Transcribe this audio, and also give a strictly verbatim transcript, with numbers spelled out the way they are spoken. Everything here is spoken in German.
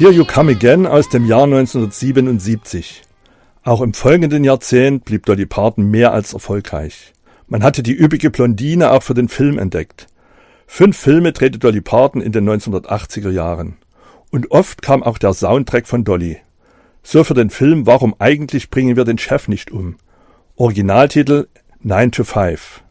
Here You Come Again aus dem Jahr neunzehnhundertsiebenundsiebzig. Auch im folgenden Jahrzehnt blieb Dolly Parton mehr als erfolgreich. Man hatte die üppige Blondine auch für den Film entdeckt. Fünf Filme drehte Dolly Parton in den neunzehnhundertachtziger Jahren. Und oft kam auch der Soundtrack von Dolly. So für den Film Warum eigentlich bringen wir den Chef nicht um? Originaltitel nine to five.